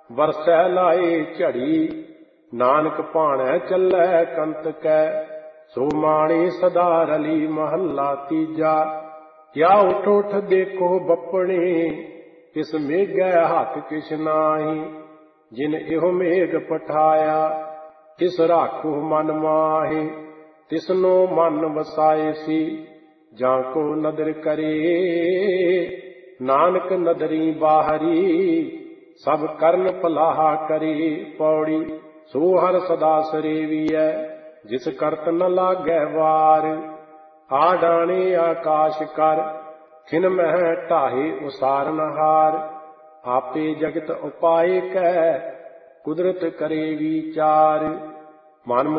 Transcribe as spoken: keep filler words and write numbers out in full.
ਵਰਸੈ ਲਾਏ ਝੜੀ। ਨਾਨਕ ਭਾਣੈ ਚੱਲੈ ਕੰਤ ਕੈ, ਸੋ ਮਾਣੀ ਸਦਾ ਰਲੀ। ਮਹੱਲਾ ਤੀਜਾ। ਕਿਆ ਉਠ ਉਠ ਦੇਖੋ ਬੱਪਣੇ, ਤਿਸ ਮੇਘੈ ਹੱਥ ਕਿਛ ਨਾਹੀ। ਜਿਨ ਇਹੋ ਮੇਘ ਪਠਾਇਆ, ਤਿਸ ਰਾਖੋ ਮਨ ਮਾਹੀ। ਤਿਸਨੋ ਮਨ ਵਸਾਏ ਸੀ, ਜਾਂ ਕੋ ਨਦਰ ਕਰੇ। ਨਾਨਕ ਨਦਰੀ ਬਾਹਰੀ, ਸਭ ਕਰਨ ਭਲਾਹਾ ਕਰੇ। ਪੌੜੀ। ਸੋ ਹਰ ਸਦਾ ਸਰੇਵੀਐ, ਜਿਸ ਕਰਤ ਨ ਲਾਗੈ ਵਾਰ। ਆਡਾਣੇ ਆਕਾਸ਼ ਕਰ, ਖਿਨ ਮਹਿ ਢਾਹੇ ਉਸਾਰਨਹਾਰ। ਆਪੇ ਜਗਤ ਉਪਾਏ ਕੈ, ਕੁਦਰਤ ਕਰੇ ਵੀਚਾਰ। ਮਨ